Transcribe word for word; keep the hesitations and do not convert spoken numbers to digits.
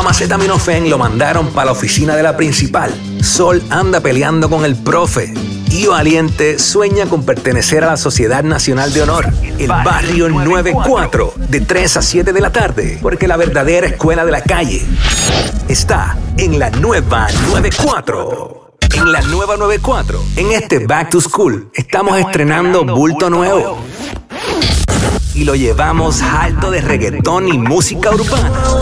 Acetaminofén lo mandaron para la oficina de la principal. Sol anda peleando con el profe. Y Valiente sueña con pertenecer a la Sociedad Nacional de Honor, el Barrio noventa y cuatro, de tres a siete de la tarde, porque la verdadera escuela de la calle está en la nueva noventa y cuatro. En la nueva noventa y cuatro, en este Back to School, estamos estrenando bulto nuevo. Y lo llevamos alto de reggaetón y música urbana.